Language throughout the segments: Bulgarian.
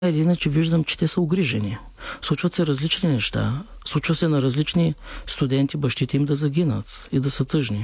Иначе виждам, че те са огрижени. Случват се различни неща. Случва се на различни студенти, бащите им да загинат и да са тъжни.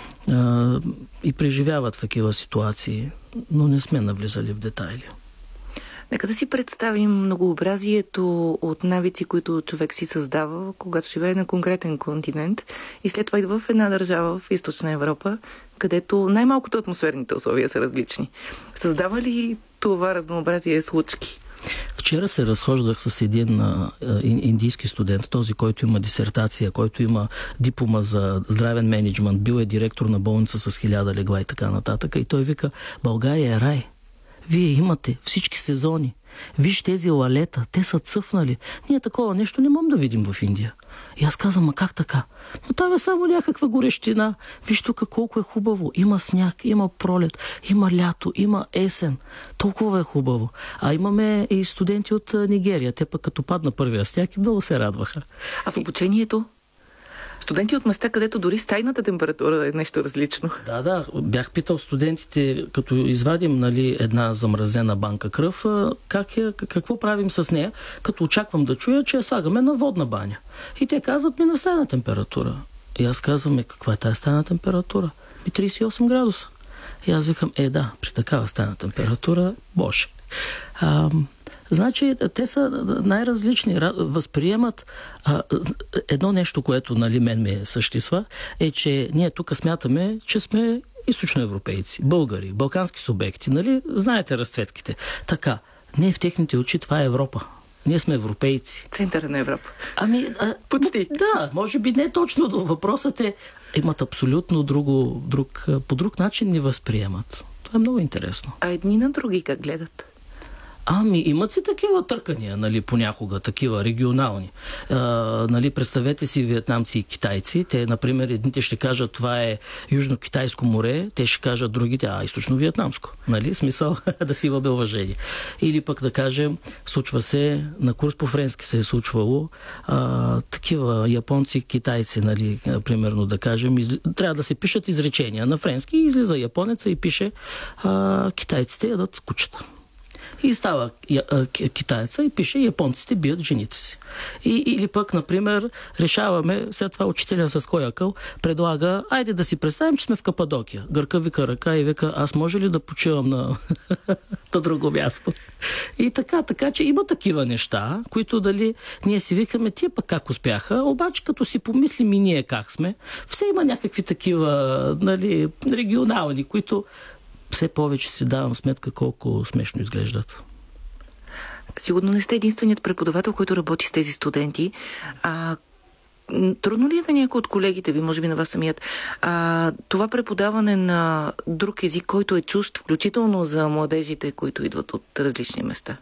И преживяват такива ситуации, но не сме навлизали в детайли. Нека да си представим многообразието от навици, които човек си създава, когато живее на конкретен континент и след това идва в една държава в Източна Европа, където най-малкото атмосферните условия са различни. Създава ли това разнообразие случки? Вчера се разхождах с един индийски студент, този, който има дисертация, който има диплома за здравен мениджмънт, бил е директор на болница с 1000 легла и така нататък. И той вика: България е рай. Вие имате всички сезони. Виж тези лалета, те са цъфнали. Ние такова нещо не можем да видим в Индия. И аз казвам: а как така? Но там е само някаква горещина. Виж тук колко е хубаво. Има сняг, има пролет, има лято, има есен. Толкова е хубаво. А имаме и студенти от Нигерия. Те пък като падна първия сняг и много се радваха. А в обучението? Студенти от места, където дори стайната температура е нещо различно. Да. Бях питал студентите, като извадим една замразена банка кръв, какво правим с нея, като очаквам да чуя, че я слагаме на водна баня. И те казват ми на стайна температура. И аз казвам: каква е тази стайна температура? 38 градуса. И аз викам: да, при такава стайна температура, боже. Значи, те са най-различни. Възприемат едно нещо, което мен ме съществува, е, че ние тук смятаме, че сме източноевропейци, българи, балкански субекти, знаете разцветките. Така, не в техните очи, това е Европа. Ние сме европейци. Центъра на Европа. Почти. Да, може би не точно. Въпросът е, имат абсолютно по друг начин ни възприемат. Това е много интересно. А едни на други как гледат? Имат си такива търкания, понякога, такива регионални. Представете си виетнамци и китайци. Те, например, едните ще кажат: това е Южно-Китайско море, те ще кажат другите: Източно-Виетнамско. Смисъл да си имаме уважение. Или пък да кажем, случва се, на курс по френски се е случвало, такива японци, китайци, примерно да кажем, трябва да се пишат изречения на френски, и излиза японеца и пише: китайците ядат кучета. И става китайца и пише: японците бият жените си. Или пък, например, решаваме, след това учителя с коякъл предлага: айде да си представим, че сме в Кападокия. Гърка вика ръка и вика: аз може ли да почивам на друго място? И така, че има такива неща, които ние си викаме: тия пък как успяха, обаче като си помислим и ние как сме, все има някакви такива регионални, които все повече си давам сметка колко смешно изглеждат. Сигурно не сте единственият преподавател, който работи с тези студенти. Трудно ли е на някой от колегите ви, може би на вас самият, това преподаване на друг език, който е чужд, включително за младежите, които идват от различни места?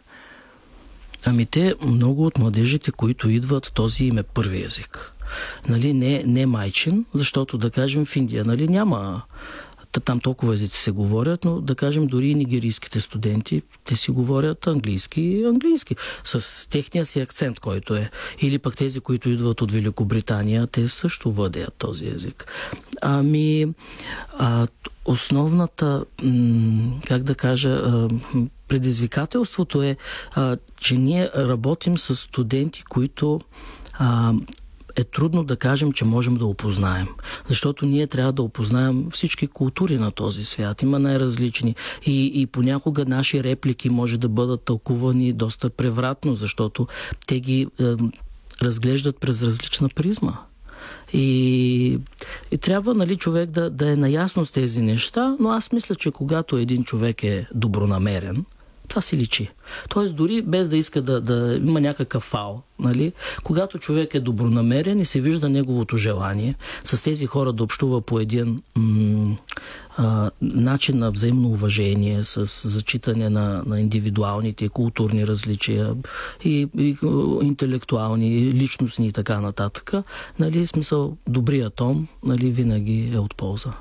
Много от младежите, които идват, този им е първи език. Не майчин, защото, да кажем, в Индия няма... Там толкова езици се говорят, но да кажем дори и нигерийските студенти, те си говорят английски, с техния си акцент, който е. Или пък тези, които идват от Великобритания, те също владеят този език. Основната, предизвикателството е, че ние работим с студенти, които е трудно да кажем, че можем да опознаем. Защото ние трябва да опознаем всички култури на този свят. Има най-различни. И понякога наши реплики може да бъдат тълкувани доста превратно, защото те ги разглеждат през различна призма. И трябва човек да е наясно с тези неща, но аз мисля, че когато един човек е добронамерен, това си личи. Тоест, дори без да иска да има някакъв фал, когато човек е добронамерен и се вижда неговото желание с тези хора да общува по един начин на взаимно уважение, с зачитане на индивидуалните и културни различия и интелектуални, и личностни и така нататък, смисъл, добрият тон винаги е от полза.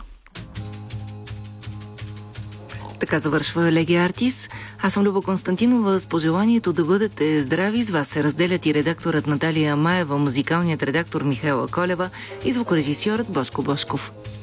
Така завършва Легия Артис. Аз съм Люба Константинова. С пожеланието да бъдете здрави, с вас се разделят и редакторът Наталия Маева, музикалният редактор Михайла Колева и звукорежисьорът Бошко Бошков.